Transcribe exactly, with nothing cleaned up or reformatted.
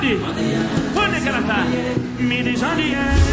Onde é que ela tá? Me diz onde é.